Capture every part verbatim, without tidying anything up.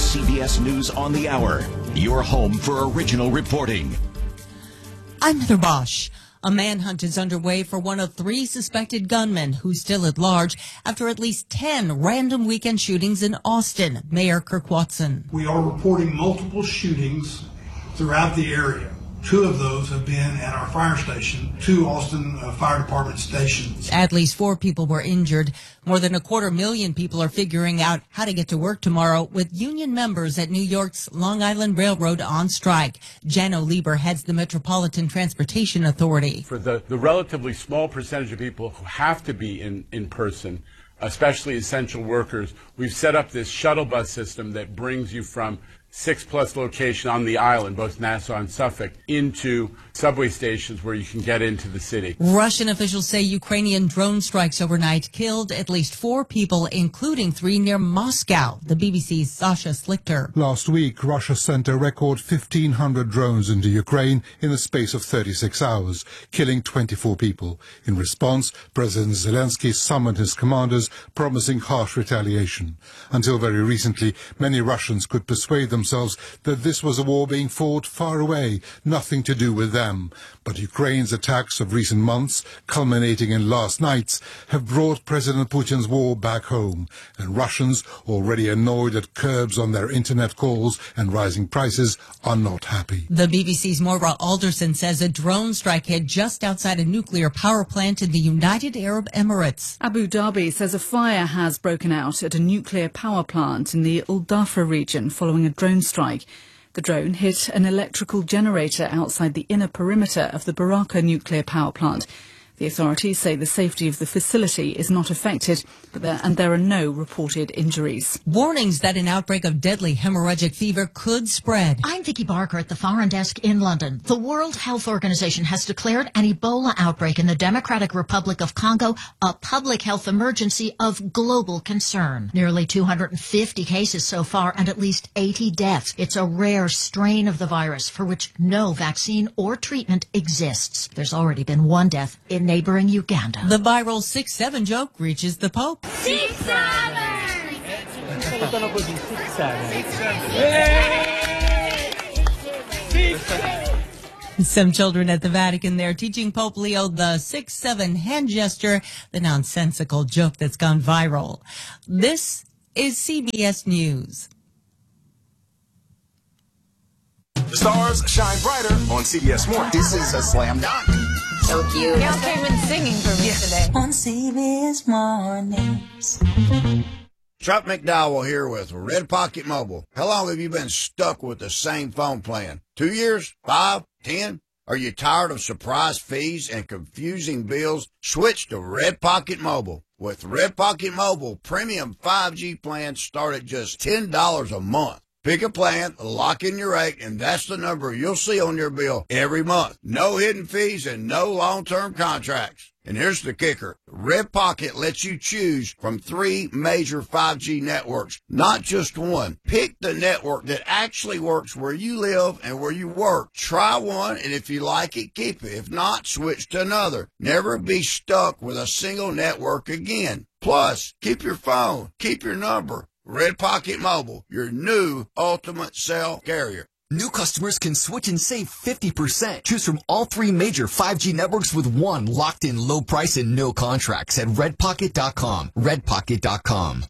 C B S News on the Hour, your home for original reporting. I'm Heather Bosch. A manhunt is underway for one of three suspected gunmen who's still at large after at least ten random weekend shootings in Austin. Mayor Kirk Watson. We are reporting multiple shootings throughout the area. Two of those have been at our fire station, two Austin uh, Fire Department stations. At least four people were injured. More than a quarter million people are figuring out how to get to work tomorrow, with union members at New York's Long Island Railroad on strike. Jano Lieber heads the Metropolitan Transportation Authority. For the, the relatively small percentage of people who have to be in, in person, especially essential workers, we've set up this shuttle bus system that brings you from six-plus location on the island, both Nassau and Suffolk, into subway stations where you can get into the city. Russian officials say Ukrainian drone strikes overnight killed at least four people, including three near Moscow. The B B C's Sasha Slichter. Last week, Russia sent a record fifteen hundred drones into Ukraine in the space of thirty-six hours, killing twenty-four people. In response, President Zelensky summoned his commanders, promising harsh retaliation. Until very recently, many Russians could persuade themselves that this was a war being fought far away, nothing to do with them. But Ukraine's attacks of recent months, culminating in last night's, have brought President Putin's war back home. And Russians, already annoyed at curbs on their internet calls and rising prices, are not happy. The B B C's Moira Alderson says a drone strike hit just outside a nuclear power plant in the United Arab Emirates. Abu Dhabi says a fire has broken out at a nuclear power plant in the Al Dhafra region following a drone strike. The drone hit an electrical generator outside the inner perimeter of the Baraka nuclear power plant. The authorities say the safety of the facility is not affected, but there, and there are no reported injuries. Warnings that an outbreak of deadly hemorrhagic fever could spread. I'm Vicky Barker at the Foreign Desk in London. The World Health Organization has declared an Ebola outbreak in the Democratic Republic of Congo a public health emergency of global concern. Nearly two hundred fifty cases so far and at least eighty deaths. It's a rare strain of the virus for which no vaccine or treatment exists. There's already been one death in neighboring Uganda. The viral six seven joke reaches the Pope. Six seven! Some children at the Vatican there teaching Pope Leo the six seven hand gesture, the nonsensical joke that's gone viral. This is C B S News. The stars shine brighter on C B S Morning. This is a slam dunk. So cute. Y'all came in singing for me yes. today. On C B S Mornings. Chuck McDowell here with Red Pocket Mobile. How long have you been stuck with the same phone plan? Two years? Five? Ten? Are you tired of surprise fees and confusing bills? Switch to Red Pocket Mobile. With Red Pocket Mobile, premium five G plans start at just ten dollars a month. Pick a plan, lock in your rate, and that's the number you'll see on your bill every month. No hidden fees and no long-term contracts. And here's the kicker. Red Pocket lets you choose from three major five G networks, not just one. Pick the network that actually works where you live and where you work. Try one, and if you like it, keep it. If not, switch to another. Never be stuck with a single network again. Plus, keep your phone, keep your number. Red Pocket Mobile, your new ultimate cell carrier. New customers can switch and save fifty percent. Choose from all three major five G networks with one locked-in low price and no contracts at red pocket dot com. red pocket dot com.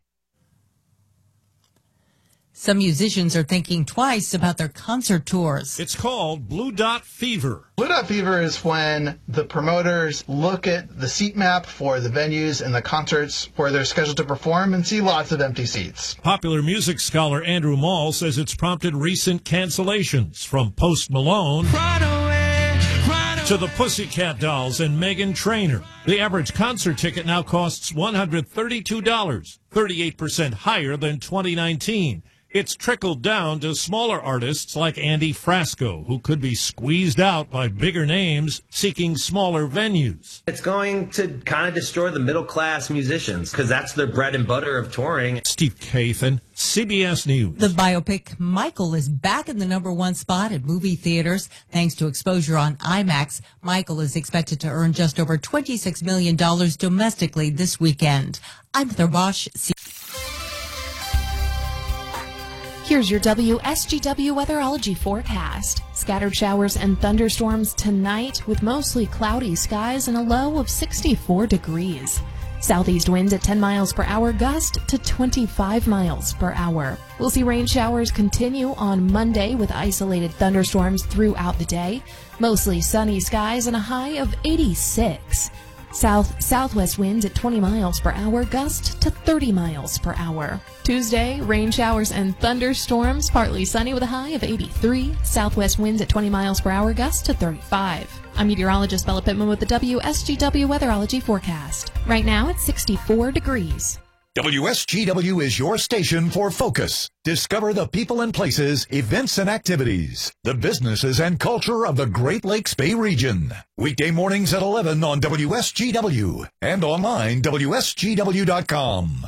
Some musicians are thinking twice about their concert tours. It's called Blue Dot Fever. Blue Dot Fever is when the promoters look at the seat map for the venues and the concerts where they're scheduled to perform and see lots of empty seats. Popular music scholar Andrew Mall says it's prompted recent cancellations, from Post Malone right away, right away. to the Pussycat Dolls and Meghan Trainor. The average concert ticket now costs one hundred thirty-two dollars, thirty-eight percent higher than twenty nineteen. It's trickled down to smaller artists like Andy Frasco, who could be squeezed out by bigger names seeking smaller venues. It's going to kind of destroy the middle-class musicians, because that's their bread and butter of touring. Steve Kathan, C B S News. The biopic Michael is back in the number one spot at movie theaters. Thanks to exposure on IMAX, Michael is expected to earn just over twenty-six million dollars domestically this weekend. I'm Heather Bosch. Here's your W S G W weatherology forecast. Scattered showers and thunderstorms tonight with mostly cloudy skies and a low of sixty-four degrees. Southeast winds at ten miles per hour, gust to twenty-five miles per hour. We'll see rain showers continue on Monday with isolated thunderstorms throughout the day. Mostly sunny skies and a high of eighty-six. South-southwest winds at twenty miles per hour, gust to thirty miles per hour. Tuesday, rain showers and thunderstorms, partly sunny with a high of eighty-three. Southwest winds at twenty miles per hour, gust to thirty-five. I'm meteorologist Bella Pittman with the W S G W weatherology forecast. Right now it's sixty-four degrees. W S G W is your station for focus. Discover the people and places, events and activities, the businesses and culture of the Great Lakes Bay region. Weekday mornings at eleven on W S G W and online W S G W dot com.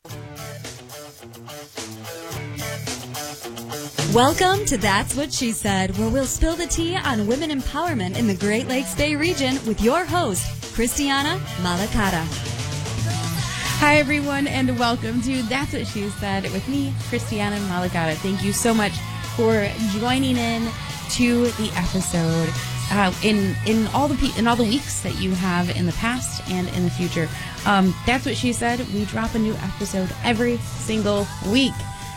Welcome to That's What She Said, where we'll spill the tea on women empowerment in the Great Lakes Bay region with your host, Christiana Malakata. Hi, everyone, and welcome to That's What She Said with me, Christiana Malagata. Thank you so much for joining in to the episode uh, in in all the pe- in all the weeks that you have in the past and in the future. Um, That's What She Said. We drop a new episode every single week.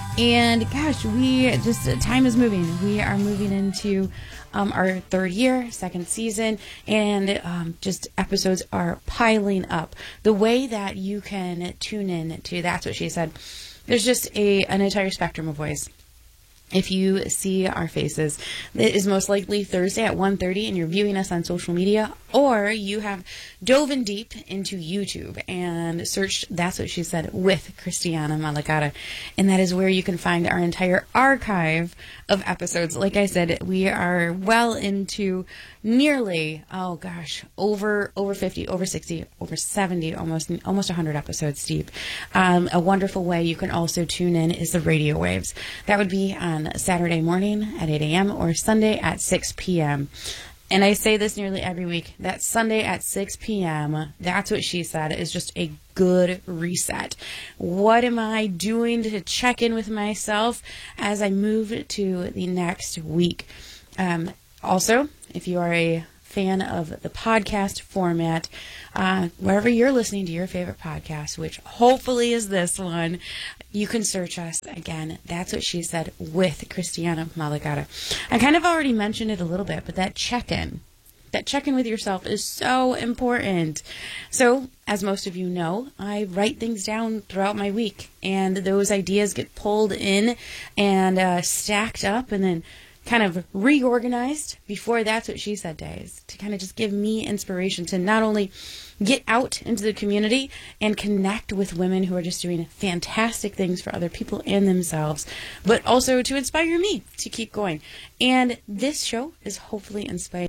And gosh, we just, time is moving. We are moving into um, our third year, second season, and um, just episodes are piling up. The way that you can tune in to That's What She Said, there's just a an entire spectrum of ways. If you see our faces, it is most likely Thursday at one thirty and you're viewing us on social media, or you have dove in deep into YouTube and searched That's What She Said with Christiana Malagata. And that is where you can find our entire archive of episodes. Like I said, we are well into nearly, oh gosh, over over fifty, over sixty, over seventy, almost almost one hundred episodes deep. Um, a wonderful way you can also tune in is the radio waves. That would be on Saturday morning at eight a.m. or Sunday at six p.m. And I say this nearly every week, that Sunday at six p.m., That's What She Said, is just a good reset. What am I doing to check in with myself as I move to the next week? Um, also, if you are a fan of the podcast format, uh, wherever you're listening to your favorite podcast, which hopefully is this one, you can search us again. That's What She Said with Christiana Malagata. I kind of already mentioned it a little bit, but that check-in, that check-in with yourself is so important. So, as most of you know, I write things down throughout my week, and those ideas get pulled in and uh, stacked up and then kind of reorganized before That's What She Said days to kind of just give me inspiration to not only get out into the community and connect with women who are just doing fantastic things for other people and themselves, but also to inspire me to keep going. And this show is hopefully inspiring